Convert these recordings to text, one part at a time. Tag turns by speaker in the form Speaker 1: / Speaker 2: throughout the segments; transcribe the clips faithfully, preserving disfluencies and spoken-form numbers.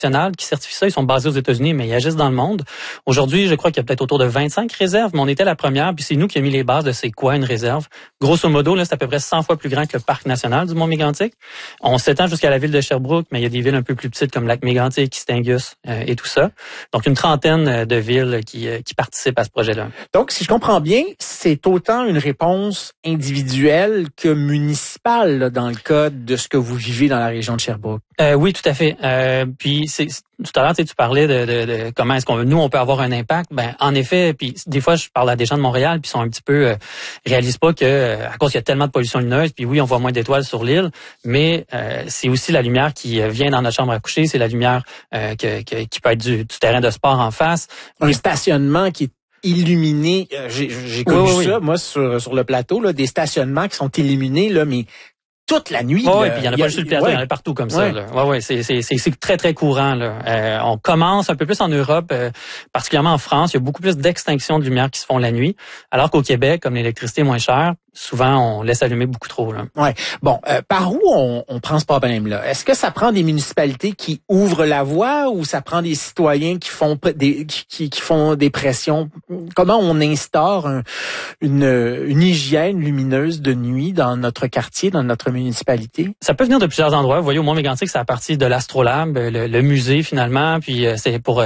Speaker 1: nationale qui certifie ça. Ils sont basés aux États-Unis, mais ils agissent dans le monde. Aujourd'hui, je crois qu'il y a peut-être autour de vingt-cinq réserves, mais on était la première, puis c'est nous qui avons mis les bases de c'est quoi une réserve. Grosso modo, là, c'est à peu près cent fois plus grand que le parc national du Mont-Mégantic. On s'étend jusqu'à la ville de Sherbrooke, mais il y a des villes un peu plus petites comme Lac-Mégantic, Kistingus euh, et tout ça. Donc, une trentaine de villes qui, euh, qui participent à ce projet-là.
Speaker 2: Donc, si je comprends bien, c'est autant une réponse individuelle que municipale là, dans le cas de ce que vous vivez dans la région de Sherbrooke.
Speaker 1: Euh, oui, tout à fait. Euh, puis c'est tout à l'heure, tu sais, tu parlais de, de, de comment est-ce qu'on nous on peut avoir un impact. Ben en effet, puis des fois je parle à des gens de Montréal puis ils sont un petit peu euh, réalisent pas que euh, à cause qu'il y a tellement de pollution lumineuse, puis oui, on voit moins d'étoiles sur l'île, mais euh, c'est aussi la lumière qui vient dans notre chambre à coucher, c'est la lumière euh, que, que, qui peut être du, du terrain de sport en face.
Speaker 2: Un stationnement qui est illuminé, euh, j'ai, j'ai connu
Speaker 1: oui, oui,
Speaker 2: ça
Speaker 1: oui.
Speaker 2: moi sur sur le plateau là, des stationnements qui sont illuminés là, mais toute la nuit.
Speaker 1: Oh,
Speaker 2: là,
Speaker 1: et puis il y en a pas juste sur le plateau,
Speaker 2: ouais.
Speaker 1: il y en a partout comme
Speaker 2: ouais.
Speaker 1: ça. Là. Ouais, ouais, c'est, c'est, c'est, c'est très, très courant. Là. Euh, on commence un peu plus en Europe, euh, particulièrement en France, il y a beaucoup plus d'extinctions de lumière qui se font la nuit, alors qu'au Québec, comme l'électricité est moins chère, souvent on laisse allumer beaucoup trop. Là.
Speaker 2: Ouais. Bon, euh, par où on, on prend ce problème-là? Est-ce que ça prend des municipalités qui ouvrent la voie ou ça prend des citoyens qui font des qui, qui font des pressions? Comment on instaure un, une, une hygiène lumineuse de nuit dans notre quartier, dans notre municipalité?
Speaker 1: Ça peut venir de plusieurs endroits. Vous voyez, au Mont-Mégantic, c'est à partir de l'Astrolabe, le, le musée finalement, puis euh, c'est pour euh,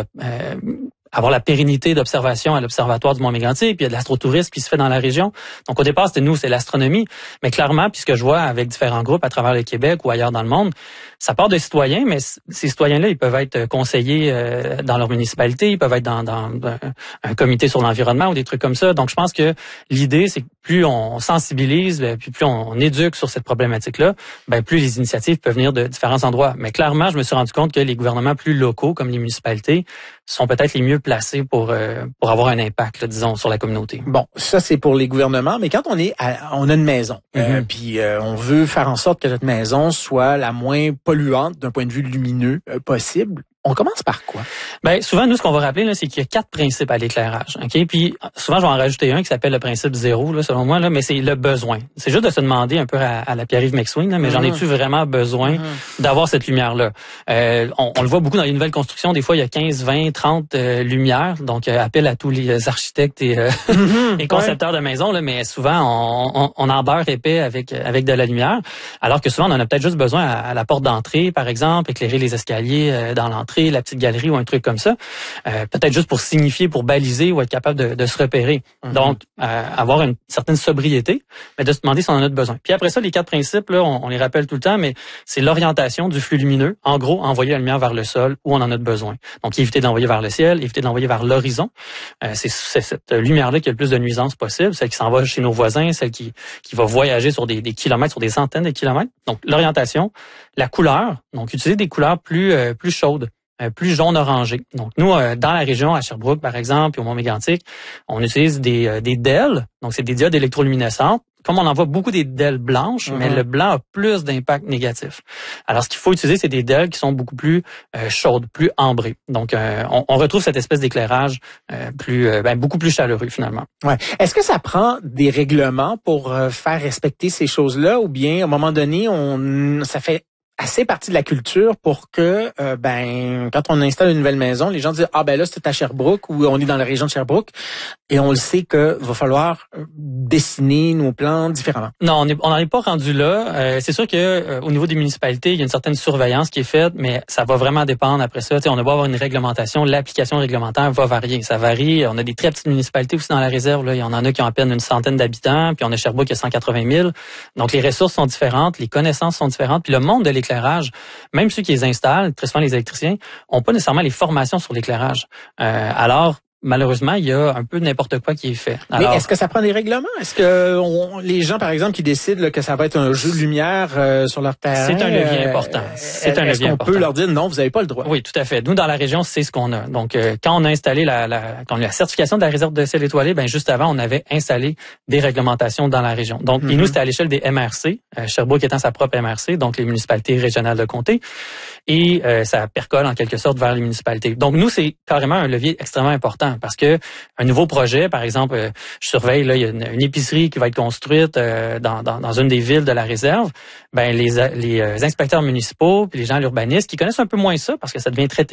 Speaker 1: avoir la pérennité d'observation à l'Observatoire du Mont-Mégantic, puis il y a de l'astrotourisme qui se fait dans la région. Donc au départ, c'était nous, c'est l'astronomie. Mais clairement, puis ce que je vois avec différents groupes à travers le Québec ou ailleurs dans le monde, ça part de citoyens, mais ces citoyens-là, ils peuvent être conseillers euh, dans leur municipalité, ils peuvent être dans, dans, dans un comité sur l'environnement ou des trucs comme ça. Donc je pense que l'idée, c'est que plus on sensibilise, puis plus on, on éduque sur cette problématique-là, ben plus les initiatives peuvent venir de différents endroits. Mais clairement, je me suis rendu compte que les gouvernements plus locaux, comme les municipalités, sont peut-être les mieux placés pour euh, pour avoir un impact, là, disons, sur la communauté.
Speaker 2: Bon, ça c'est pour les gouvernements, mais quand on est à, on a une maison, mm-hmm. euh, puis euh, on veut faire en sorte que notre maison soit la moins polluante d'un point de vue lumineux euh, possible. On commence par quoi? Ben
Speaker 1: souvent nous ce qu'on va rappeler là, c'est qu'il y a quatre principes à l'éclairage, ok. Puis souvent je vais en rajouter un qui s'appelle le principe zéro là, selon moi là, mais c'est le besoin. C'est juste de se demander un peu à, à la Pierre-Yves McSween là, mais mmh. j'en ai-tu vraiment besoin mmh. d'avoir cette lumière là? Euh, on, on le voit beaucoup dans les nouvelles constructions. Des fois il y a quinze, vingt, trente euh, lumières. Donc euh, appel à tous les architectes et, euh, mmh. et concepteurs ouais. de maisons là, mais souvent on, on, on en beurre épais avec avec de la lumière, alors que souvent on en a peut-être juste besoin à, à la porte d'entrée par exemple, éclairer les escaliers euh, dans l'entrée, la petite galerie ou un truc comme ça, euh, peut-être juste pour signifier, pour baliser ou être capable de, de se repérer. Mm-hmm. Donc, euh, avoir une certaine sobriété, mais de se demander si on en a besoin. Puis après ça, les quatre principes, là, on, on les rappelle tout le temps, mais c'est l'orientation du flux lumineux. En gros, envoyer la lumière vers le sol où on en a besoin. Donc, éviter de l'envoyer vers le ciel, éviter de l'envoyer vers l'horizon. Euh, c'est, c'est cette lumière-là qui a le plus de nuisances possible, celle qui s'en va chez nos voisins, celle qui, qui va voyager sur des, des kilomètres, sur des centaines de kilomètres. Donc, l'orientation, la couleur, donc utiliser des couleurs plus, euh, plus chaudes. Euh, plus jaune-orangé. Donc, nous, euh, dans la région, à Sherbrooke, par exemple, et au Mont-Mégantic, on utilise des, euh, des D E L, donc c'est des diodes électroluminescentes. Comme on en voit beaucoup des D E L blanches, mm-hmm. mais le blanc a plus d'impact négatif. Alors, ce qu'il faut utiliser, c'est des D E L qui sont beaucoup plus euh, chaudes, plus ambrées. Donc, euh, on, on retrouve cette espèce d'éclairage euh, plus, euh, ben, beaucoup plus chaleureux, finalement.
Speaker 2: Ouais. Est-ce que ça prend des règlements pour euh, faire respecter ces choses-là, ou bien, à un moment donné, on, ça fait assez partie de la culture pour que, euh, ben, quand on installe une nouvelle maison, les gens disent, ah ben là, c'est à Sherbrooke ou on est dans la région de Sherbrooke et on le sait que va falloir dessiner nos plans différemment.
Speaker 1: Non, on n'en est pas rendu là. Euh, c'est sûr que euh, au niveau des municipalités, il y a une certaine surveillance qui est faite, mais ça va vraiment dépendre après ça. T'sais, on va avoir une réglementation, l'application réglementaire va varier. Ça varie. On a des très petites municipalités aussi dans la réserve. Là. Il y en a qui ont à peine une centaine d'habitants, puis on a Sherbrooke qui a cent quatre-vingt mille. Donc les ressources sont différentes, les connaissances sont différentes, puis le monde de l'éclairage, même ceux qui les installent, très souvent les électriciens, ont pas nécessairement les formations sur l'éclairage. Euh, alors, malheureusement, il y a un peu n'importe quoi qui est fait.
Speaker 2: Alors, mais est-ce que ça prend des règlements? Est-ce que on, les gens, par exemple, qui décident là, que ça va être un jeu de lumière euh, sur leur terrain...
Speaker 1: C'est un levier euh, important. C'est un levier
Speaker 2: est-ce qu'on
Speaker 1: important.
Speaker 2: peut leur dire non, vous n'avez pas le droit?
Speaker 1: Oui, tout à fait. Nous, dans la région, c'est ce qu'on a. Donc, euh, quand on a installé la, la, quand on a la certification de la réserve de ciel étoilé, ben juste avant, on avait installé des réglementations dans la région. Donc, mm-hmm. et nous, c'était à l'échelle des M R C, euh, Sherbrooke étant sa propre M R C, donc les municipalités régionales de comté, et euh, ça percole en quelque sorte vers les municipalités. Donc, nous, c'est carrément un levier extrêmement important parce que un nouveau projet, par exemple, euh, je surveille, là, il y a une, une épicerie qui va être construite euh, dans, dans, dans une des villes de la réserve. Ben les, les euh, inspecteurs municipaux puis les gens l'urbanistes qui connaissent un peu moins ça parce que ça devient très